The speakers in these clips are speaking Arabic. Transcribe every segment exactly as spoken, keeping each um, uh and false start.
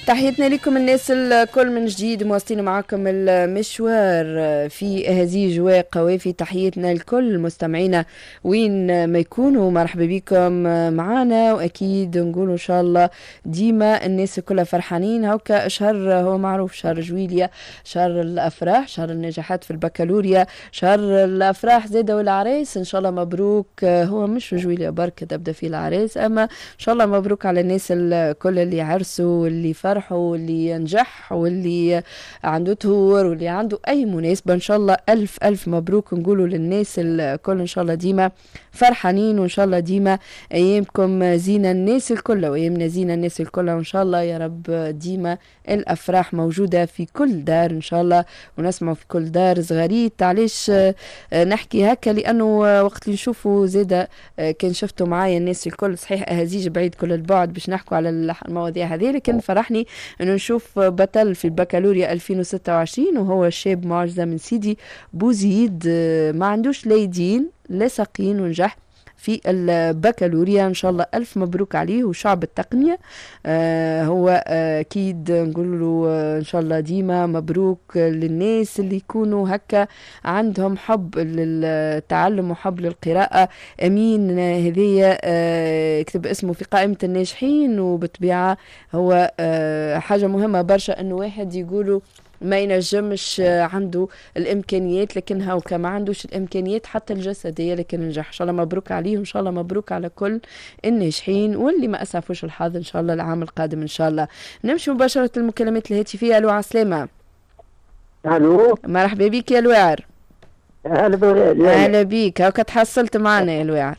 تحياتنا لكم الناس الكل من جديد، مواصلين معكم المشوار في هذه جواء قوافي. تحياتنا لكل مستمعينا وين ما يكونوا، مرحبا بكم معنا. واكيد نقولوا ان شاء الله ديما الناس كلها فرحانين. هوكا شهر هو معروف، شهر جويليا، شهر الافراح، شهر النجاحات في البكالوريا، شهر الافراح زاده والعريس. ان شاء الله مبروك. هو مش في جويليا برك تبدا فيه العريس، اما ان شاء الله مبروك على الناس الكل اللي عرسوا واللي فرحوا واللي ينجح واللي عنده تهور واللي عنده اي مناسبه. ان شاء الله الف الف مبروك نقولوا للناس الكل. ان شاء الله ديما فرحانين، وان شاء الله ديما ايامكم زينه الناس الكل وايامنا زينه الناس الكل. وان شاء الله يا رب ديما الافراح موجوده في كل دار ان شاء الله، ونسمعوا في كل دار صغاريت. علاش نحكي هكا؟ لانه وقت اللي نشوفوا زاده كان شفتوا معايا الناس الكل، صحيح اهازيج بعيد كل البعد باش نحكوا على المواضيع هذه، لكن فرحني انه نشوف بطل في البكالوريا ألفين وستة وعشرين وهو شاب معجزه من سيدي بوزيد، ما عندوش لا يدين لا ساقين، ونجح في البكالوريا. ان شاء الله الف مبروك عليه وشعب التقنيه. آه هو آه اكيد نقول له آه ان شاء الله ديما مبروك للناس اللي يكونوا هكا عندهم حب للتعلم وحب للقراءه. امين هذيا آه كتب اسمه في قائمه الناجحين، وبالطبيعه هو آه حاجه مهمه برشا انه واحد يقولوا ما ينجمش عنده الامكانيات، لكن هاو كما عندوش الامكانيات حتى الجسديه لكن نجح. ان شاء الله مبروك عليه، وان شاء الله مبروك على كل الناجحين واللي ما اسعفوش الحظ ان شاء الله العام القادم ان شاء الله. نمشي مباشره المكالمات الهاتفيه. الو عسلامه. الو مرحبا بك يا الواعر. اهلا بالغالي. اهلا بيك. هاو تحصلت معنا يا الواعر.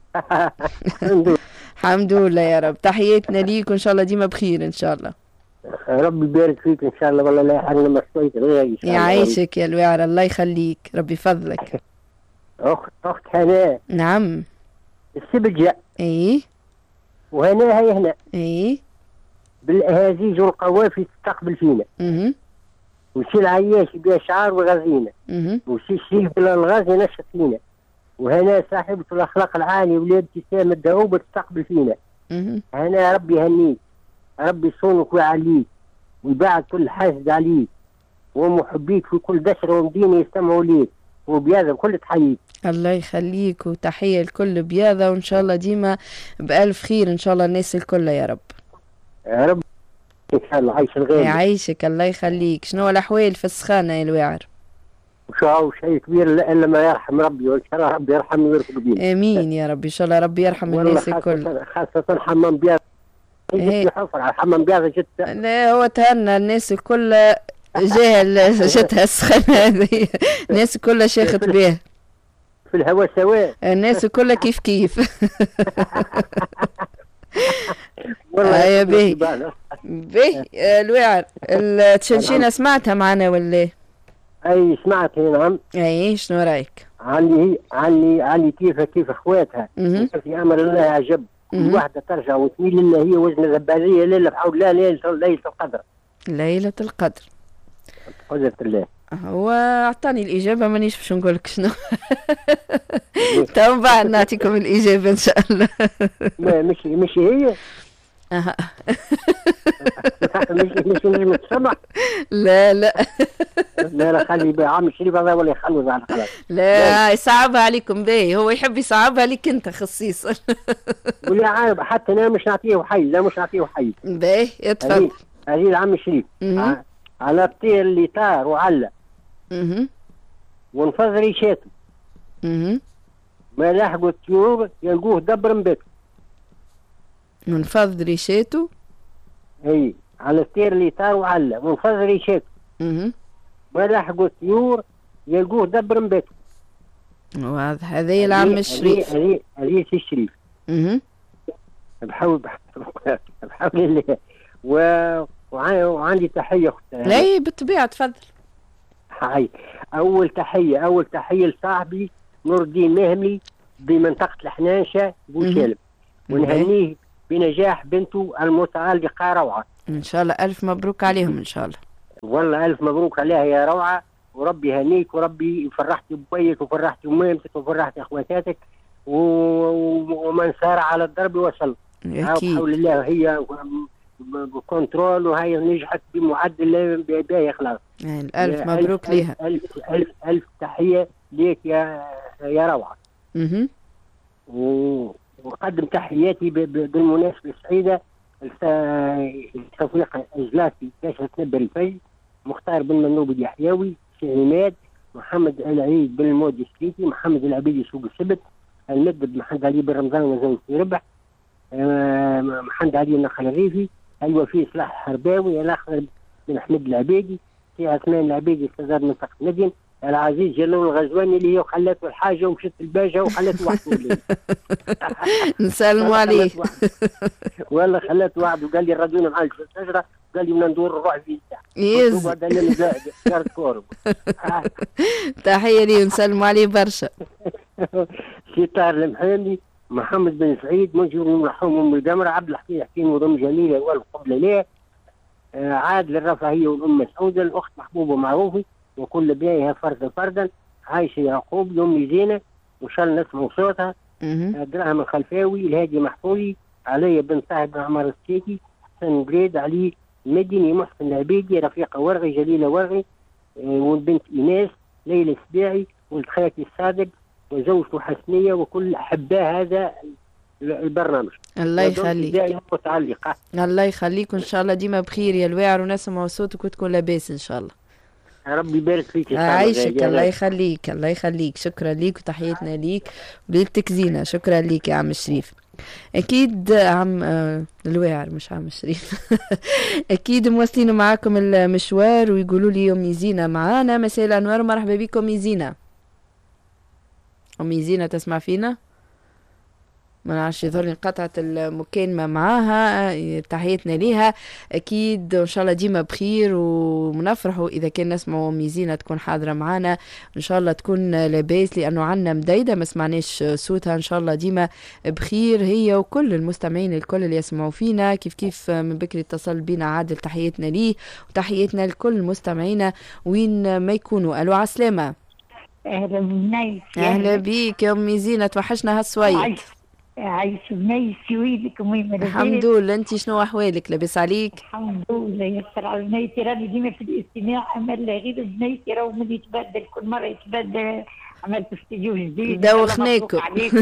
الحمد لله يا رب. تحياتنا ليك وان شاء الله ديما بخير ان شاء الله. ربي يبارك فيك ان شاء الله، والله لا يحرمنا ما شويت غير ان شاء الله. يعيشك يا الواعر، الله يخليك، ربي يفضلك. اخت اخت هناء. نعم. السبجة. ايه. وهنا هي هنا. ايه. بالاهازيج والقوافي تستقبل فينا. اها. وشي العياش باشعار وغزينا. اها. وشي الشيخ بالغاز نشط فينا. وهنا صاحبة الاخلاق العالية والابتسام الدؤوبة تستقبل فينا. اها. هنا ربي يهنيك، ربي يصونك ويعليك ويبعد كل حاسد عليك، ومحبيك في كل دشرة ومدينة يستمعوا ليك، وبياضة كل تحييك. الله يخليك، وتحية لكل بياضة، وإن شاء الله ديما بألف خير إن شاء الله الناس الكل يا رب. يا رب إن شاء الله. عايش الغالي. يعيشك الله يخليك. شنو الأحوال في السخانة يا الواعر؟ وشو شيء كبير إلا ما يرحم ربي، وإن شاء الله ربي يرحمني ويرفق بينا. آمين يا رب. إن شاء الله ربي يرحم الناس الكل. خاصة حمام بياضة. إيه. حفر على حمام بياضة جدا. لا هو تهنى الناس الكل جاها جتها السخانة هذه، الناس كلها شاخت بها في الهواء سواء، الناس كلها كيف كيف. والله يا باهي باهي الواعر. التشنشينة سمعتها معنا ولا؟ اي سمعت. نعم. اي شنو رايك؟ علي علي علي كيف كيف اخواتها في امر الله عجب. واحدة ترجع وتميل لله، هي وزن الزبالية ليلة بحول الله ليلة ليلة القدر. ليلة القدر. قدرة الله. هو اعطاني الاجابة، مانيش باش نقول لك شنو. تو بعد نعطيكم الاجابة ان شاء الله. ما مش مش هي. اها. مش مش نجم السبع. لا لا لا لا خلي عم شريف هذا ولا يخلص على خلاص. لا يصعبها عليكم باهي، هو يحب يصعبها لك انت خصيصا. ولا عارف حتى انا مش نعطيه حي، لا مش نعطيه حي. باهي اتفضل. هذه العم شريف على الطير اللي طار وعلى. اها. ونفض ريشاته. اها. ما لاحقوا الطيور يلقوه دبر مبكر. ونفض ريشاته. اي على الطير اللي طار وعلى ونفض ريشاته. اها. ما لاحقوا الطيور يلقوه دبر مبكر. واضح. هذه العم الشريف. هذه هذه سي الشريف. اها. بحاول بحاول الله. و وعندي تحية أخت. لا بالطبيعة تفضل. هاي أول تحية أول تحية لصاحبي نور الدين مهمي بمنطقة الحنانشة بوشالب، ونهنيه بنجاح بنته المتألقة روعة. إن شاء الله ألف مبروك عليهم إن شاء الله. والله ألف مبروك عليها يا روعة، وربي يهنيك وربي فرحتي ببيك وفرحتي بمامتك وفرحتي أخواتاتك، ومن سار على الدرب وصل. أكيد. بحول الله هي بكنترول، وهي نجحت بمعدل باهي خلاص. يعني الف مبروك ليها. ألف ألف ألف تحية ليك يا يا روعة. اها. وقدم تحياتي بالمناسبة السعيدة لتوفيق الجلاسي كاشف تنبر الفج، مختار بن منوب اليحيوي، شهيمات، محمد العيد بن المود الشريكي، محمد العبيدي سوق السبت، المدب محمد علي بن رمضان وزوج في ربح، أه محمد علي النخل الريفي، الوفي صلاح الحرباوي، الاخر بن احمد العبيدي، سي عثمان العبيدي استاذ منطقه ندين، العزيز جلال الغزواني اللي هو خلته الحاجه ومشت الباجه وخلته وحده. نسلموا عليه. والله خلته واحد وقال لي الراديو معاك في الشجره، قال لي بدنا ندور نروح في يز هذا اللي جارد كورب. تحيه ليه ونسلموا عليه برشا. ستار المحامي، محمد بن سعيد، منجر المرحوم ام القمر، عبد الحكيم حكيم وضم جميله والقبله ليه، آه عادل الرفاهيه والام سعوده، الاخت محبوبه معروفي وكل بيها فردا فردا، عايشه يعقوب لامي زينه وان شاء الله نسمعوا صوتها، دراهم الخلفاوي، الهادي محفوظي، علي بن صاحب بن عمر السيكي، حسن بريد، علي المدني، محسن العبيدي، رفيقه ورغي، جليله ورغي، آه والبنت ايناس، ليلى السباعي، ولد خالتي الصادق وزوجته حسنيه وكل احباء هذا البرنامج. الله يخليك. متعلقه. الله يخليك وان شاء الله ديما بخير يا الواعر ونسمع صوتك وتكون لاباس ان شاء الله. ربي يبارك فيك. عايشك. الله يخليك. الله يخليك. شكرا ليك وتحياتنا ليك وليلتك زينه. شكرا ليك يا عم الشريف. اكيد عم آه الواعر مش عم الشريف. اكيد مواصلين معاكم المشوار ويقولوا لي ام زينه معانا. مساء الانوار، مرحبا بكم ام زينه. ام زينه تسمع فينا؟ ما نعرفش، يظهر لي انقطعت المكالمه معاها. تحياتنا ليها اكيد وان شاء الله ديما بخير، ونفرحوا اذا كان نسمعوا ام زينه تكون حاضره معانا ان شاء الله تكون لاباس، لانه عندنا مديده ما سمعناش صوتها. ان شاء الله ديما بخير هي وكل المستمعين الكل اللي يسمعوا فينا. كيف كيف من بكري اتصل بينا عادل، تحياتنا ليه وتحياتنا لكل مستمعينا وين ما يكونوا. الو عسلامه. اهلا بنيس. اهلا بيك يا ام زينه، توحشنا هالسويد. عايش بنيتي وينكم وين ما الحمد لله. انت شنو احوالك؟ لاباس عليك؟ الحمد لله يسر على بنيتي. راني ديما في الاستماع، اما غير بنيتي راهو من يتبدل كل مره يتبدل. عملت استديو جديد. دوخناكم.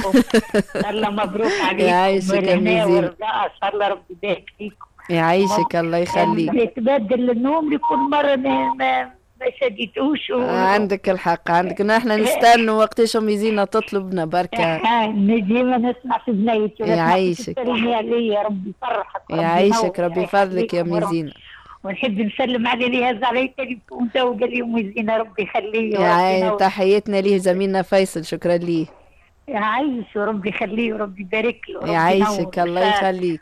الله مبروك عليكم. يعيشك يا مزين. ان شاء الله ربي يبارك فيكم. يعيشك. الله يخليك. يتبدل النوم لكل مره ما ما شديتوش و... عندك الحق. عندك نحن نستنوا وقتاش ام زينه تطلبنا بركه. ديما نسمع في بنيتي. يعيشك. تسلمي عليا ربي يفرحك. يعيشك ربي يفضلك يا ام زينه. ونحب نسلم على اللي هز علي التليفون تو وقال لي ام زينه ربي يخليه. يا تحياتنا ليه زميلنا فيصل. شكرا ليه. يعيش وربي يخليه وربي يبارك له. يعيشك. الله يخليك.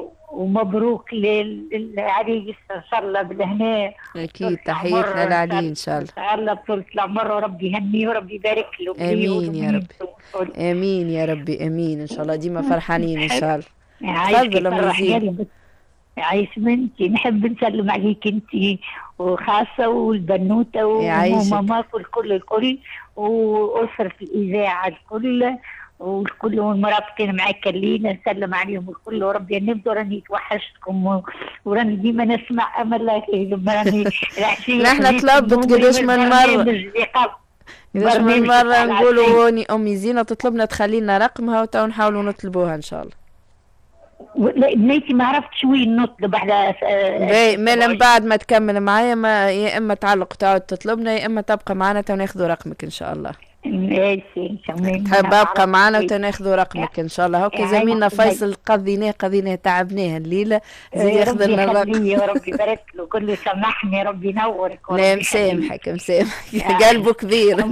ومبروك للعريس ان شاء الله بالهناء. اكيد تحياتنا لعلي ان شاء الله. ان شاء الله بطولة العمر وربي يهنيه وربي يبارك له. امين يا رب. امين يا ربي. امين. ان شاء الله ديما فرحانين ان شاء الله. تفضل ام زين. عايش بنتي، نحب نسلم عليك انت وخاصه والبنوته وماماك والكل الكل واسره الاذاعه الكل والكل والمرافقين معاك كلينا نسلم عليهم الكل وربي ينبدو. راني توحشتكم وراني ديما نسمع امل لما راني العشيه. نحن طلبت قداش من مره قداش من مره نقولوا امي زينه تطلبنا تخلي لنا رقمها وتو نحاولوا نطلبوها ان شاء الله. لا بنيتي ما عرفتش وين نطلب على باهي. ما من بعد ما تكمل معايا ما يا اما تعلق تعود تطلبنا يا اما تبقى معنا تو ناخذوا رقمك ان شاء الله. ماشي. تحب ابقى معنا وتناخذوا رقمك ان شاء الله. هكا زميلنا فيصل قضيناه قضيناه تعبناه الليله زيد ياخذ لنا الرقم. يا ربي يبارك له. كل سامحني ربي ينورك. لا مسامحك مسامحك. قلبه كبير.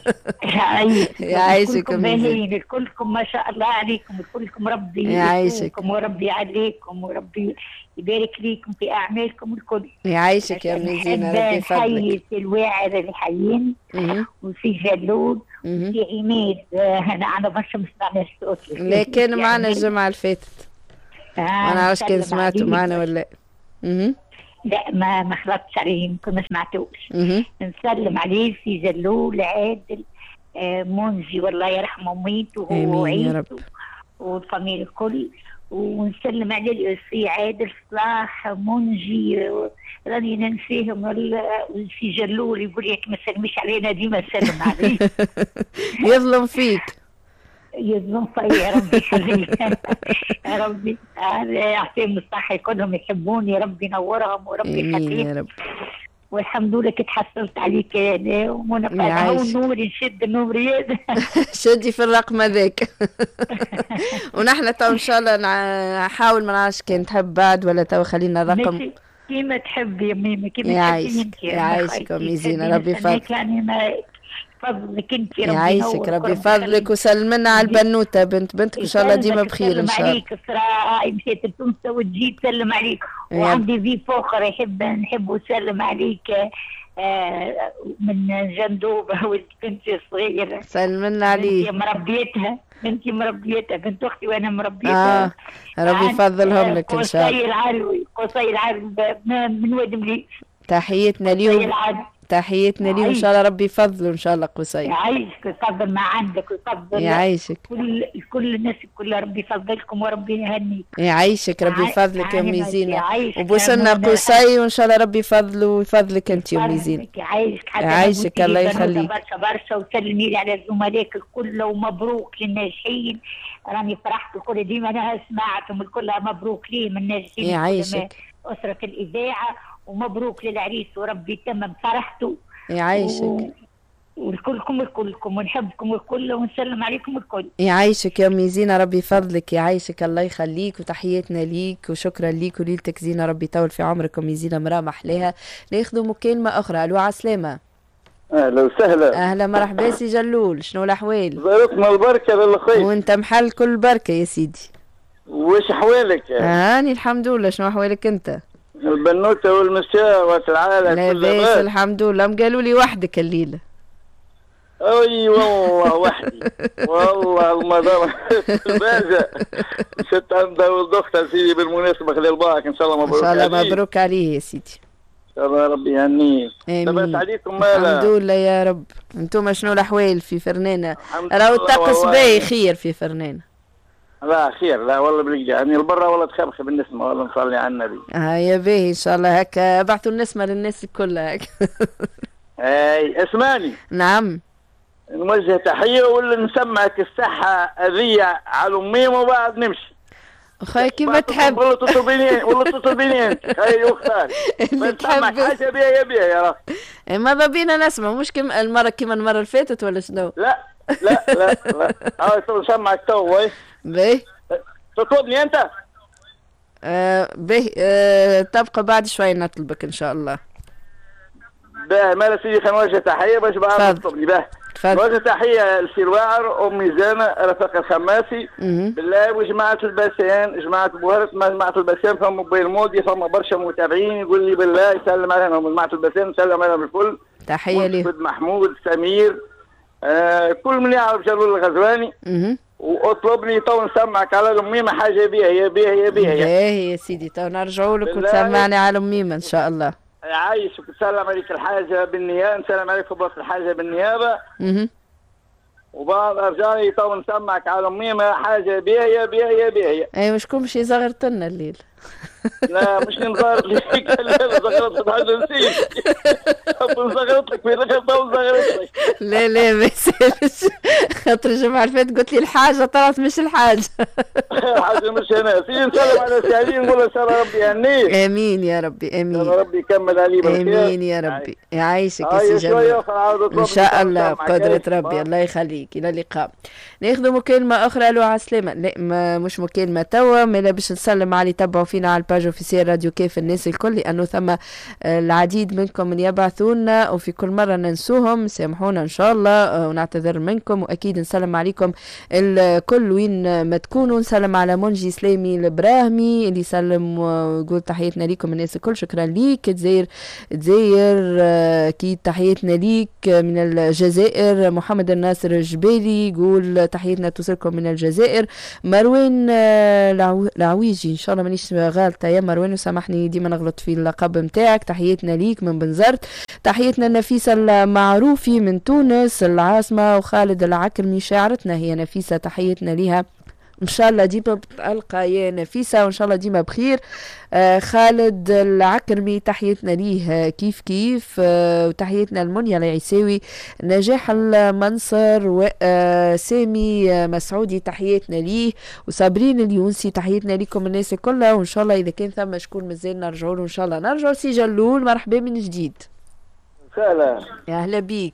يعيشك باهيين كلكم ما شاء الله عليكم. كلكم ربي يعيشكم وربي يعليكم وربي يبارك ليكم في اعمالكم الكل. يعيشك يا ام زينه ربي يفضلك. في الواعر اللي حيين وفي جلود وفي عماد. انا انا برشا ما سمعناش صوت لكن معنا الجمعه اللي فاتت. ما نعرفش كان سمعتوا معنا ولا لا. لا ما ما خلطتش عليه يمكن ما سمعتوش. نسلم عليه في جلول عادل آه منجي والله يرحم اميته وهو وعيد والفاميل الكل ونسلم على السي عادل صلاح منجي، راني ننسيهم، والسي جلول يقول لك ما تسلميش علينا ديما سلم عليك. يظلم فيك. يظلم فيا يا ربي يخليك. يا ربي يعطيهم الصحة، كلهم يحبوني، يا ربي ينورهم وربي يخليك يا رب. والحمد لله كنت حصلت عليك انا ومنى قاعده والنور نشد النور يد. شدي في الرقم هذاك. ونحن تو ان شاء الله نحاول، ما نعرفش كان تحب بعد ولا تو خلينا الرقم كيما تحبي يا ميمه، كيما تحبي انت. يعيشك امي زينه، ربي يفضلك. يعني ما فضلك انت، ربي يعيشك، ربي يفضلك. وسلمنا على البنوته بنت بنتك ان شاء الله ديما بخير ان شاء الله. عليك صراحه مشيت لتونس وتجي تسلم عليك، وعندي ضيف اخر يحب نحب يسلم عليك آه من جندوبه ولد بنتي الصغيره. سلمنا عليه. بنتي مربيتها بنتي مربيتها بنت اختي وانا مربيتها. اه ربي يفضلهم لك ان شاء الله. قصي العلوي قصي العلوي من واد مليح. تحيتنا ليهم، تحياتنا ليه، وان شاء الله ربي يفضله ان شاء الله قصي. يعيشك ويفضل ما عندك ويفضل يعيشك كل كل الناس كلها، ربي يفضلكم وربي يهنيك. يعيشك، ربي يفضلك يا امي زينه، وبوسنا قصي وان شاء الله ربي يفضله ويفضلك انت يا امي زينه. يعيشك حتى يعيشك الله يخليك. برشا برشا، وسلمي لي على زملائك الكل ومبروك للناجحين. راني فرحت الكل ديما انا سمعتهم الكل، مبروك ليهم الناجحين. يعيشك اسره الاذاعه، ومبروك للعريس وربي يتمم فرحته. يعيشك و... والكلكم الكلكم ونحبكم الكل ونسلم عليكم الكل. يعيشك يا امي زينه، ربي يفضلك. يعيشك الله يخليك، وتحياتنا ليك وشكرا ليك وليلتك زينه، ربي يطول في عمرك امي زينه، مراه محلاها. ناخذ مكالمه اخرى. الو عسلامه. اهلا وسهلا. اهلا مرحبا سي جلول، شنو الاحوال؟ زارتنا البركه للخير. وانت محل كل بركه يا سيدي. وش احوالك؟ هاني الحمد لله، شنو احوالك انت؟ البنوته والمساء والعالم لاباس الحمد لله. م قالوا لي وحدك الليله. اي والله وحدي. والله المدار باجة. ست عندها ولد اختها سيدي بالمناسبه، خلي بالك ان شاء الله مبروك. ان شاء الله مبروك عليه يا سيدي. ان شاء الله ربي يهنيه. لاباس عليكم مالا؟ الحمد لله يا رب. انتم شنو الاحوال في فرنانه؟ راهو الطقس باهي خير في فرنانه. لا خير، لا والله بالكدا يعني البرة ولا تخبخب النسمة، والله نصلي على النبي. اه يا باهي ان شاء الله. هكا ابعثوا النسمة للناس كلها هكا. اي اسمعني. نعم. نوجه تحية ولا نسمعك الصحة هذية على أميم وبعد نمشي. اخويا كيما تحب. ولا تطلبيني ولا تطلبيني انت. هاي اختار. نسمعك حاجة بيها يا بيها يا راجل. ماذا بينا نسمع، مش كيما المرة كيما المرة اللي فاتت ولا شنو؟ لا لا لا لا. هاي نسمعك تو. باهي. تطلبني انت؟ آه باهي. آه تبقى بعد شوي نطلبك ان شاء الله. باهي مالا سيدي، خلينا نوجه تحيه باش بعد تطلبني. باهي نوجه تحيه لسير واعر، ام ميزانه، رفاق الخماسي بالله، وجماعه الباسيان، جماعه بوهرت، جماعه الباسيان فما بالمودي، فما برشا متابعين يقول لي بالله يسلم عليهم جماعه الباسيان، يسلم عليهم الكل. تحيه ليه. محمود سمير آه كل من يعرف جلول الغزواني. واطلبني تو نسمعك على الأميمة حاجة بيها يا بيها يا بيها. باهي يا سيدي، تو نرجعوا لك وتسمعني على الأميمة إن شاء الله. يعيشك وتسلم عليك الحاجة بالنيابة، نسلم عليك فضلت الحاجة بالنيابة. اها. وبعد رجعي تو نسمعك على الأميمة حاجة بيها يا بيها يا بيها. أي مش كل شي زغرت لنا الليل. لا مش نزغرت لك، لا زغرت حاجة نسيت. نزغرت لك في الآخر تو زغرت لك. لا لا ما يسالش، خاطر الجمعة اللي فاتت قلت لي الحاجة طلعت مش الحاجة. حاجة مش هنا، سيدي نسلم على سعيدين نقول إن شاء الله ربي يهنيه. آمين يا ربي آمين. يا ربي يكمل عليه بالخير. آمين يا ربي. يعيشك يا سي جمال. إن شاء الله بقدرة ربي، الله يخليك. إلى اللقاء. ناخذ مكالمة أخرى. ألو عسلامة. لا ما مش مكالمة توا، مالا باش نسلم على تبعوا فينا على الباج اوفيسيال راديو كيف الناس الكل، لأنه ثم العديد منكم من يبعثونا وفي كل مرة ننسوهم، سامحونا إن شاء الله ونعتذر منكم. وأكيد نسلم عليكم الكل وين ما تكونوا. نسلم على منجي سلامي البراهمي اللي يسلم ويقول تحياتنا ليكم الناس الكل. شكرا ليك. تزاير تزاير أكيد تحياتنا ليك من الجزائر. محمد الناصر الجبالي يقول تحياتنا توصلكم من الجزائر. مروان العويجي إن شاء الله مانيش غالطة يا مروان، وسامحني ديما نغلط في اللقب نتاعك. تحياتنا ليك من بنزرت. تحياتنا نفيسة المعروفي من تونس العاصمة، وخالد العكرمي شاعرتنا هي نفيسة، تحياتنا ليها ان شاء الله ديما بتلقى يا نفيسه، وان شاء الله ديما بخير. آه خالد العكرمي تحياتنا ليه كيف كيف، آه وتحياتنا لمنيا العيساوي، نجاح المنصر، وسامي آه مسعودي تحياتنا ليه، وصابرين اليونسي تحياتنا لكم الناس كلها. وان شاء الله اذا كان ثم شكون مازال نرجعوا له ان شاء الله نرجعوا. سي جلول مرحبا من جديد. سهلا يا اهلا بيك.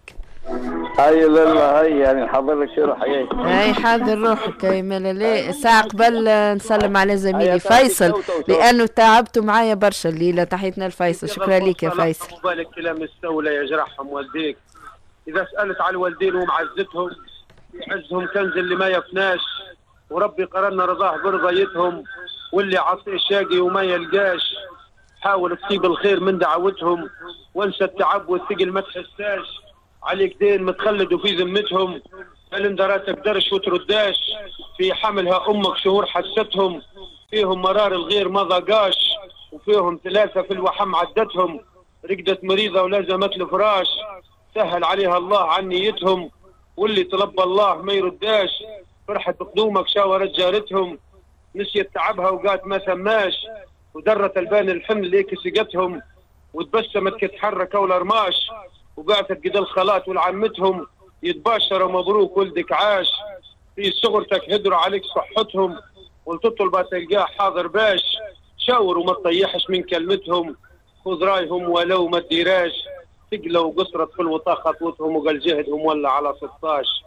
هاي لا هاي يعني نحضر لك شي روح هاي هاي حاضر روحك يا ملالي. ساعة قبل نسلم على زميلي فيصل لأنه تعبتوا معايا برشا الليلة. تحياتنا لفيصل، شكرا لك يا فيصل. بالك كلام السولة يجرحهم والديك، إذا سألت على الوالدين ومعزتهم يعزهم كنز اللي ما يفناش، وربي قررنا رضاه برضايتهم، واللي عطيه شاقي وما يلقاش. حاول تصيب الخير من دعوتهم، وانسى التعب والثقل ما تحساش. عليك دين متخلد وفي ذمتهم، الندرا تقدرش وترداش. في حملها امك شهور حستهم، فيهم مرار الغير ما ضاقاش، وفيهم ثلاثه في الوحم عدتهم. رقدت مريضه ولازمت الفراش، سهل عليها الله عن نيتهم، واللي طلب الله ما يرداش. فرحت بقدومك شاورت جارتهم، نسيت تعبها وقالت ما سماش. ودرت البان الحمل ليك سقتهم، وتبسمت كتحرك ولا رماش. وقعدت قد الخالات والعمتهم يتباشروا مبروك ولدك عاش. في صغرتك هدروا عليك صحتهم، والتطلبة تلقاه حاضر باش. شاور وما تطيحش من كلمتهم، خذ رايهم ولو ما تديراش. ثقلوا وقصرت في الوطا خطوتهم، وقال جهدهم ولا على ستاش.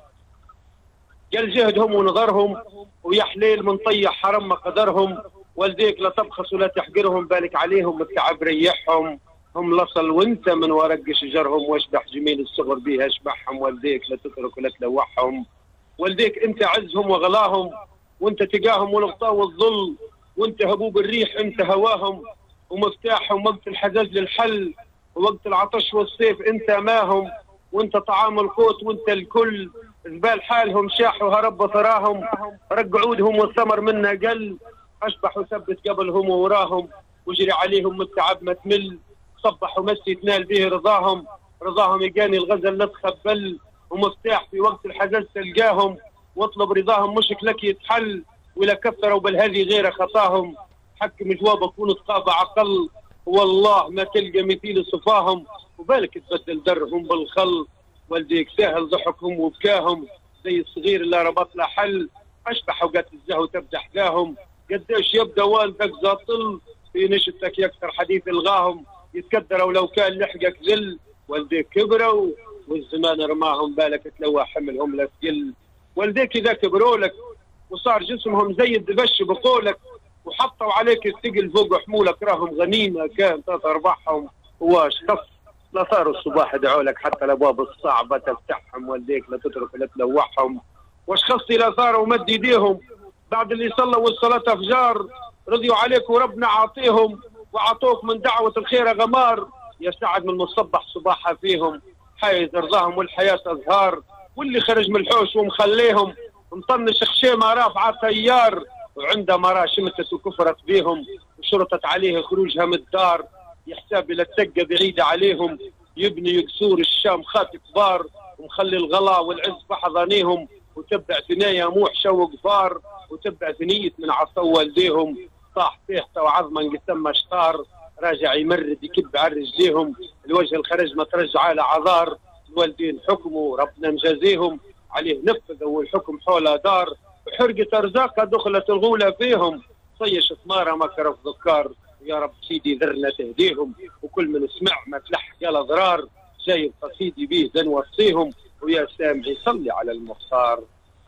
قال جهدهم ونظرهم، ويا حليل من طيح حرم قدرهم. والديك لا تبخس ولا تحقرهم، بالك عليهم التعب ريحهم. هم لصل وانت من ورق شجرهم، واشبح جميل الصغر بيها اشبحهم. والديك لا تترك ولا تلوحهم، والديك انت عزهم وغلاهم، وانت تقاهم والغطاء والظل. وانت هبوب الريح انت هواهم، ومفتاحهم وقت الحزاز للحل، ووقت العطش والصيف انت ماهم. وانت طعام القوت وانت الكل، زبال حالهم شاح وهرب ثراهم. رق عودهم والثمر منا قل، اشبح وثبت قبلهم ووراهم. واجري عليهم التعب ما تمل، صبح ومسي تنال به رضاهم. رضاهم يجاني الغزل لا تخبل، ومفتاح في وقت الحزاز تلقاهم. واطلب رضاهم مشك لك يتحل، ولا كثروا بالهذي غير خطاهم. حكم جوابك ونتقابع عقل، والله ما تلقى مثيل صفاهم. وبالك تبدل درهم بالخل، والديك سهل ضحكهم وبكاهم. زي الصغير اللي ربط له حل، اشبح وقت الزهو تبدا حلاهم. قديش يبدا والدك زاطل، في نشتك يكثر حديث الغاهم. يتكدروا لو كان لحقك ذل، والديك كبروا والزمان رماهم. بالك تلوى حملهم لا تقل، والديك اذا كبروا لك وصار جسمهم زي الدبش بقولك، وحطوا عليك الثقل فوق حمولك. راهم غنيمه كانت تربحهم، واش خف لا صاروا الصباح يدعوا لك، حتى الابواب الصعبه تفتحهم. والديك لا تترك ولا تلوحهم، واش خصي لا صاروا مد ايديهم بعد اللي صلوا الصلاه افجار. رضيوا عليك وربنا عاطيهم، وعطوك من دعوة الخير غمار. يا سعد من المصبح صباحها فيهم، حايز رضاهم والحياة أزهار. واللي خرج من الحوش ومخليهم، مطنش خشيمة رافعة تيار. وعندما را شمتت وكفرت بيهم، وشرطت عليه خروجها من الدار. يحساب لا تسقى بعيدة عليهم، يبني قصور الشام خات كبار. ومخلي الغلا والعز بحضانيهم، وتبع ثنايا موح شو غفار. وتبع ثنية من عصا والديهم، طاح فيحته وعظما قسم شطار. راجع يمرد يكب على رجليهم، الوجه الخرج ما ترجع على عذار. الوالدين حكموا ربنا مجازيهم، عليه نفذ والحكم حولها دار. وحرقت ارزاقها دخلت الغولة فيهم، صيش ثمارة ما كرف ذكار. يا رب سيدي ذرنا تهديهم، وكل من سمع ما تلحق الاضرار. جايب قصيدي بيه نوصيهم، ويا سامعي صلي على المختار.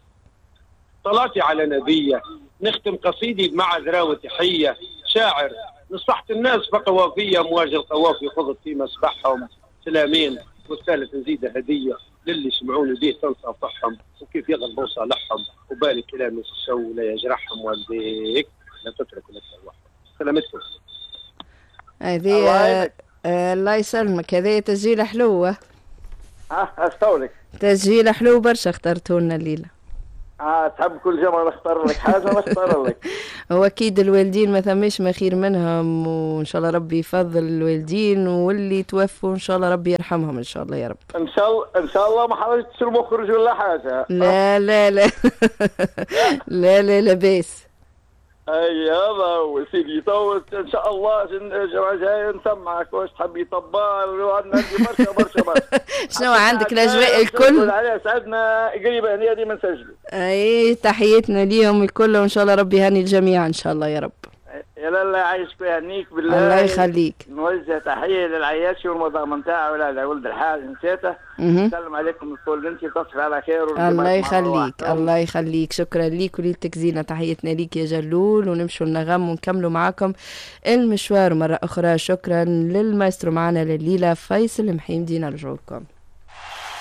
صلاتي على نبيه، نختم قصيدي بمع ذراوة تحية. شاعر نصحت الناس بقوافية، امواج القوافي خضت في مسبحهم. سلامين والثالث نزيد هدية، للي سمعوني بيه تنصافحهم. وكيف يغلبوا صالحهم، وبالي كلام السو لا يجرحهم. والديك لا تترك ولا تلوحهم. سلامتكم. هذه الله يسلمك، هذه تسجيل حلوة. ها استولك تسجيل حلو برشا اخترتوا لنا الليلة. اه تحب كل جمعة نختار لك حاجة نختار لك. هو أكيد الوالدين ما ثماش ما خير منهم، وإن شاء الله ربي يفضل الوالدين، واللي توفوا إن شاء الله ربي يرحمهم إن شاء الله يا رب. إن شاء الله إن شاء الله ما حاولتش المخرج ولا حاجة. لا لا لا لا لا لا بس. اي هذا هو سيدي. تو ان شاء الله الجمعه الجايه نسمعك واش تحبي طبال وعندنا برشا برشا برشا. شنو عندك الاجواء الكل؟ عليها سعدنا قريبه هنا ديما نسجلوا. اي تحياتنا ليهم الكل، وان شاء الله ربي يهني الجميع ان شاء الله يا رب. يا لالا يعيش فيها هنيك بالله. الله يخليك. نوجه تحيه للعياشي والمضامه نتاعها ولا ولد الحاج نسيته. نسلم عليكم الكل، انت تصبح على خير. الله يخليك الله يخليك، شكرا ليك وليلتك زينه. تحياتنا ليك يا جلول، ونمشوا النغم ونكملوا معاكم المشوار مره اخرى. شكرا للمايسترو معنا لليله فيصل محيمدي، نرجعوا لكم.